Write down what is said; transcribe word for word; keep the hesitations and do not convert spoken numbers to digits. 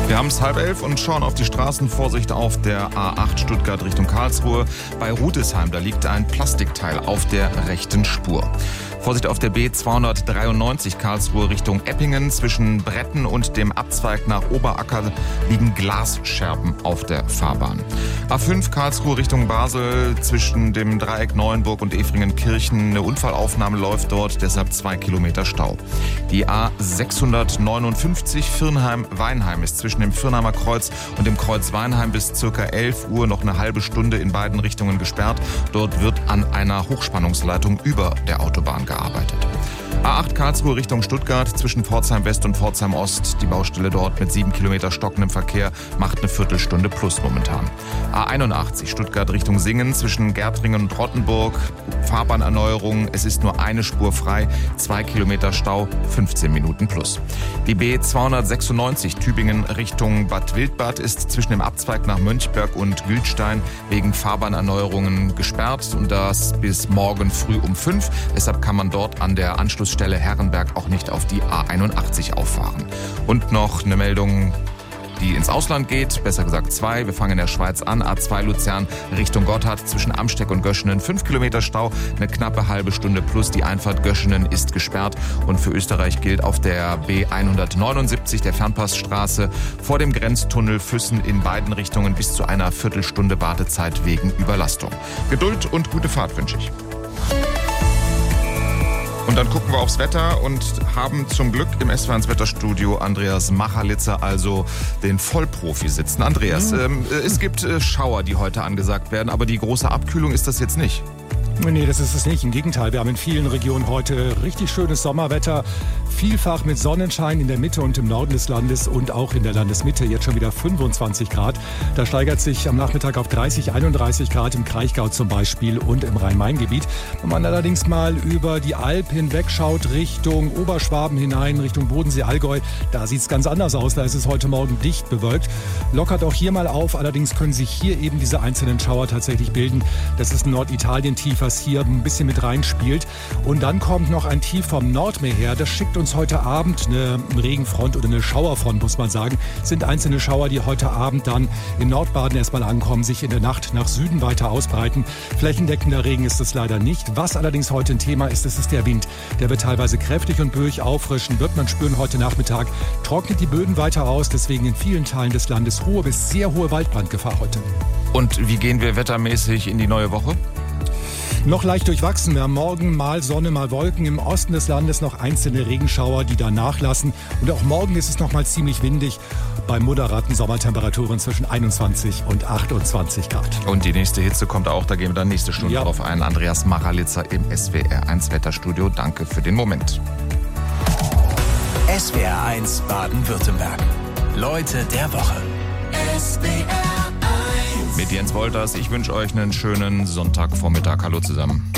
Wir haben es halb elf und schauen auf die Straßen. Vorsicht auf der A acht Stuttgart Richtung Karlsruhe. Bei Rudesheim, da liegt ein Plastikteil auf der rechten Spur. Vorsicht auf der B zweihundertdreiundneunzig Karlsruhe Richtung Eppingen. Zwischen Bretten und dem Abzweig nach Oberacker liegen Glasscherben auf der Fahrbahn. A fünf Karlsruhe Richtung Basel. Zwischen dem Dreieck Neuenburg und Efringenkirchen. Eine Unfallaufnahme läuft dort, deshalb zwei Kilometer Stau. Die A sechshundertneunundfünfzig Virnheim-Weinheim ist zwischen dem Virnheimer Kreuz und dem Kreuz Weinheim bis ca. elf Uhr noch eine halbe Stunde in beiden Richtungen gesperrt. Dort wird an einer Hochspannungsleitung über der Autobahn gearbeitet. A acht Karlsruhe Richtung Stuttgart zwischen Pforzheim West und Pforzheim Ost. Die Baustelle dort mit sieben Kilometer stockendem Verkehr macht eine Viertelstunde plus momentan. A einundachtzig Stuttgart Richtung Singen zwischen Gärtringen und Rottenburg. Fahrbahnerneuerung. Es ist nur eine Spur frei. Zwei Kilometer Stau, fünfzehn Minuten plus. Die B zweihundertsechsundneunzig Tübingen Richtung Bad Wildbad ist zwischen dem Abzweig nach Mönchberg und Gültstein wegen Fahrbahnerneuerungen gesperrt. Und das bis morgen früh um fünf. Deshalb kann man dort an der Anschlussstelle Herrenberg auch nicht auf die A einundachtzig auffahren. Und noch eine Meldung, die ins Ausland geht, besser gesagt zwei. Wir fangen in der Schweiz an. A zwei Luzern Richtung Gotthard zwischen Amsteck und Göschenen. Fünf Kilometer Stau, eine knappe halbe Stunde plus. Die Einfahrt Göschenen ist gesperrt. Und für Österreich gilt auf der B hundertneunundsiebzig, der Fernpassstraße, vor dem Grenztunnel Füssen in beiden Richtungen bis zu einer Viertelstunde Wartezeit wegen Überlastung. Geduld und gute Fahrt wünsche ich. Und dann gucken wir aufs Wetter und haben zum Glück im S W R eins Wetterstudio Andreas Machalitzer, also den Vollprofi, sitzen. Andreas, mhm. ähm, es gibt äh, Schauer, die heute angesagt werden, aber die große Abkühlung ist das jetzt nicht. Nee, das ist es nicht. Im Gegenteil, wir haben in vielen Regionen heute richtig schönes Sommerwetter. Vielfach mit Sonnenschein in der Mitte und im Norden des Landes und auch in der Landesmitte. Jetzt schon wieder fünfundzwanzig Grad. Da steigert sich am Nachmittag auf dreißig, einunddreißig Grad im Kraichgau zum Beispiel und im Rhein-Main-Gebiet. Wenn man allerdings mal über die Alp hinweg schaut, Richtung Oberschwaben hinein, Richtung Bodensee, Allgäu, da sieht es ganz anders aus. Da ist es heute Morgen dicht bewölkt. Lockert auch hier mal auf. Allerdings können sich hier eben diese einzelnen Schauer tatsächlich bilden. Das ist ein Norditalien-Tief, was hier ein bisschen mit reinspielt. Und dann kommt noch ein Tief vom Nordmeer her. Das schickt uns heute Abend eine Regenfront oder eine Schauerfront, muss man sagen. Es sind einzelne Schauer, die heute Abend dann in Nordbaden erstmal ankommen, sich in der Nacht nach Süden weiter ausbreiten. Flächendeckender Regen ist es leider nicht. Was allerdings heute ein Thema ist, das ist der Wind. Der wird teilweise kräftig und böig auffrischen, wird man spüren heute Nachmittag. Trocknet die Böden weiter aus, deswegen in vielen Teilen des Landes hohe bis sehr hohe Waldbrandgefahr heute. Und wie gehen wir wettermäßig in die neue Woche? Noch leicht durchwachsen. Wir haben morgen mal Sonne, mal Wolken. Im Osten des Landes noch einzelne Regenschauer, die dann nachlassen. Und auch morgen ist es noch mal ziemlich windig. Bei moderaten Sommertemperaturen zwischen einundzwanzig und achtundzwanzig Grad. Und die nächste Hitze kommt auch. Da gehen wir dann nächste Stunde ja. drauf ein. Andreas Machalitzer im S W R eins Wetterstudio. Danke für den Moment. S W R eins Baden-Württemberg. Leute der Woche. S W R Mit Jens Wolters. Ich wünsche euch einen schönen Sonntagvormittag. Hallo zusammen.